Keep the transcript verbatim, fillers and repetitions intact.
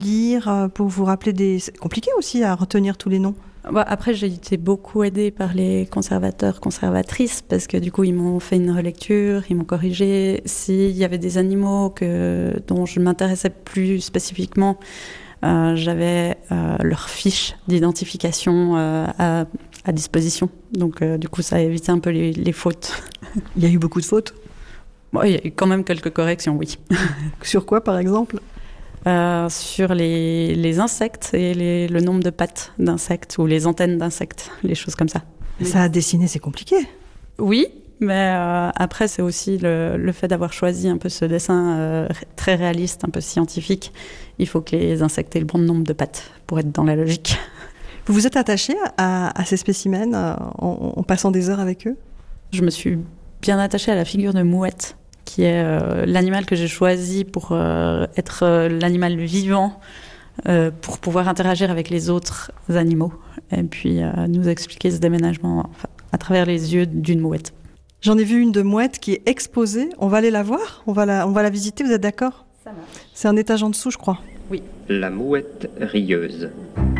lire euh, pour vous rappeler des... C'est compliqué aussi à retenir tous les noms. Bah, après, j'ai été beaucoup aidée par les conservateurs, conservatrices, parce que du coup, ils m'ont fait une relecture, ils m'ont corrigé. S'il y avait des animaux que, dont je m'intéressais plus spécifiquement, euh, j'avais euh, leur fiche d'identification euh, à, à disposition. Donc, euh, du coup, ça a évité un peu les, les fautes. Il y a eu beaucoup de fautes. Bon, il y a eu quand même quelques corrections, oui. Sur quoi, par exemple ? Euh, sur les, les insectes et les, le nombre de pattes d'insectes ou les antennes d'insectes, les choses comme ça. Ça à dessiner, c'est compliqué. Oui, mais euh, après, c'est aussi le, le fait d'avoir choisi un peu ce dessin euh, très réaliste, un peu scientifique. Il faut que les insectes aient le bon nombre de pattes pour être dans la logique. Vous vous êtes attaché à, à ces spécimens euh, en, en passant des heures avec eux ? Je me suis bien attachée à la figure de mouette, qui est euh, l'animal que j'ai choisi pour euh, être euh, l'animal vivant, euh, pour pouvoir interagir avec les autres animaux, et puis euh, nous expliquer ce déménagement enfin, à travers les yeux d'une mouette. J'en ai vu une de mouette qui est exposée. On va aller la voir ? On va la, on va la visiter, vous êtes d'accord ? Ça marche. C'est un étage en dessous, je crois. Oui. La mouette rieuse.